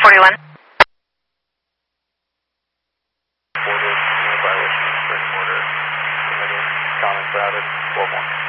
41. Order, violation, order, committed, common crowded, 12-1.